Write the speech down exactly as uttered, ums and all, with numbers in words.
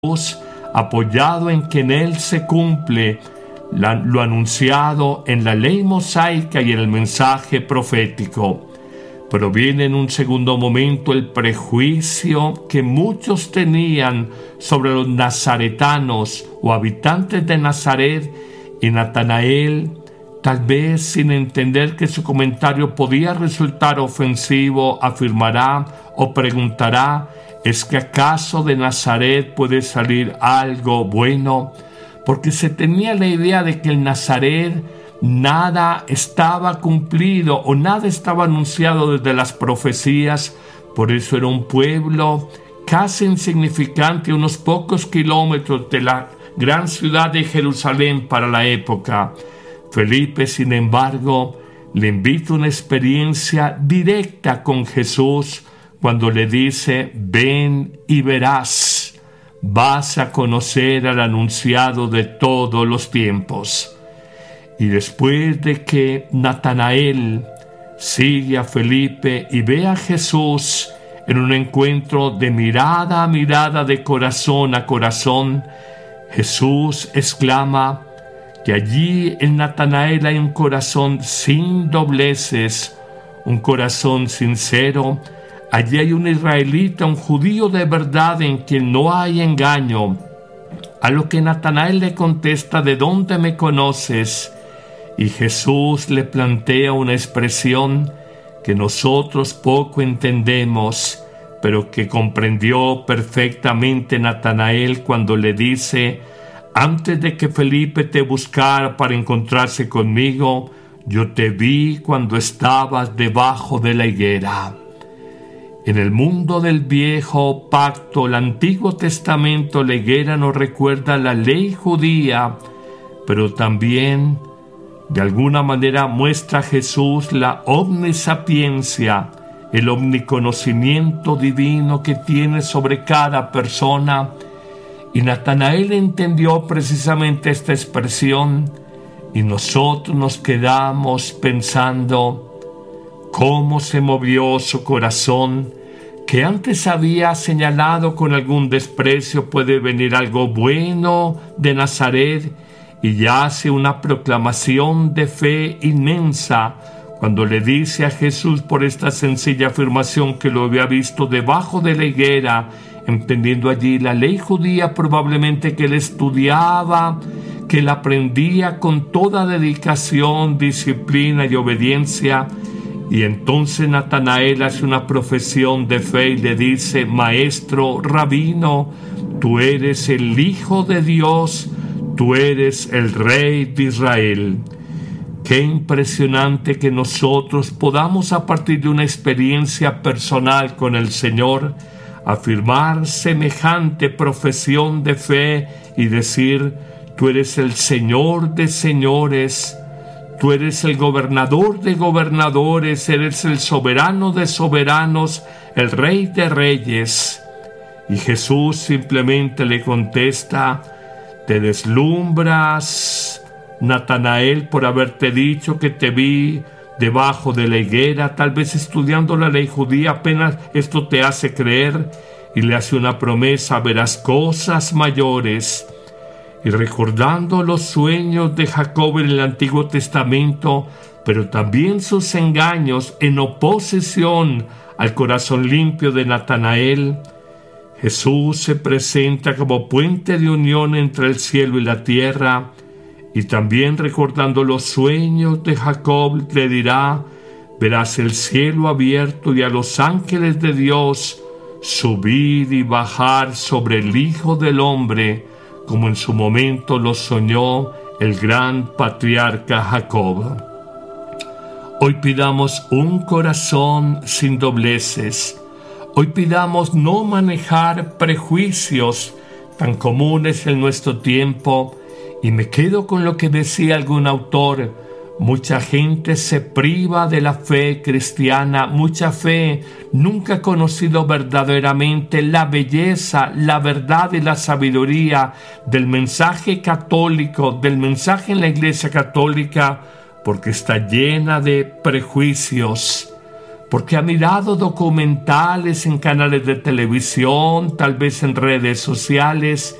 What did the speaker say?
apoyado en que en él se cumple la, lo anunciado en la ley mosaica y en el mensaje profético. Pero viene en un segundo momento el prejuicio que muchos tenían sobre los nazaretanos o habitantes de Nazaret, y Natanael, tal vez sin entender que su comentario podía resultar ofensivo, afirmará o preguntará: ¿es que acaso de Nazaret puede salir algo bueno? Porque se tenía la idea de que en Nazaret nada estaba cumplido o nada estaba anunciado desde las profecías. Por eso era un pueblo casi insignificante, unos pocos kilómetros de la gran ciudad de Jerusalén para la época. Felipe, sin embargo, le invita a una experiencia directa con Jesús cuando le dice: ven y verás, vas a conocer al anunciado de todos los tiempos. Y después de que Natanael sigue a Felipe y ve a Jesús en un encuentro de mirada a mirada, de corazón a corazón, Jesús exclama que allí en Natanael hay un corazón sin dobleces, un corazón sincero. Allí hay un israelita, un judío de verdad en quien no hay engaño. A lo que Natanael le contesta: ¿de dónde me conoces? Y Jesús le plantea una expresión que nosotros poco entendemos, pero que comprendió perfectamente Natanael cuando le dice: antes de que Felipe te buscara para encontrarse conmigo, yo te vi cuando estabas debajo de la higuera. En el mundo del viejo pacto, el Antiguo Testamento, la higuera nos recuerda la ley judía, pero también de alguna manera muestra a Jesús la omnisapiencia, el omniconocimiento divino que tiene sobre cada persona. Y Natanael entendió precisamente esta expresión, y nosotros nos quedamos pensando cómo se movió su corazón, que antes había señalado con algún desprecio: puede venir algo bueno de Nazaret, y ya hace una proclamación de fe inmensa cuando le dice a Jesús por esta sencilla afirmación que lo había visto debajo de la higuera, entendiendo allí la ley judía probablemente que él estudiaba, que él aprendía con toda dedicación, disciplina y obediencia. Y entonces Natanael hace una profesión de fe y le dice: Maestro, Rabino, tú eres el Hijo de Dios, tú eres el Rey de Israel. Qué impresionante que nosotros podamos, a partir de una experiencia personal con el Señor, afirmar semejante profesión de fe y decir: tú eres el Señor de señores, tú eres el gobernador de gobernadores, eres el soberano de soberanos, el Rey de reyes. Y Jesús simplemente le contesta: te deslumbras, Natanael, por haberte dicho que te vi debajo de la higuera. Tal vez estudiando la ley judía apenas esto te hace creer. Y le hace una promesa: verás cosas mayores. Y recordando los sueños de Jacob en el Antiguo Testamento, pero también sus engaños en oposición al corazón limpio de Natanael, Jesús se presenta como puente de unión entre el cielo y la tierra. Y también recordando los sueños de Jacob, le dirá: verás el cielo abierto y a los ángeles de Dios subir y bajar sobre el Hijo del Hombre, como en su momento lo soñó el gran patriarca Jacob. Hoy pidamos un corazón sin dobleces. Hoy pidamos no manejar prejuicios tan comunes en nuestro tiempo. Y me quedo con lo que decía algún autor: mucha gente se priva de la fe cristiana, mucha fe nunca ha conocido verdaderamente la belleza, la verdad y la sabiduría del mensaje católico, del mensaje en la Iglesia Católica, porque está llena de prejuicios. porque ha mirado documentales en canales de televisión, tal vez en redes sociales,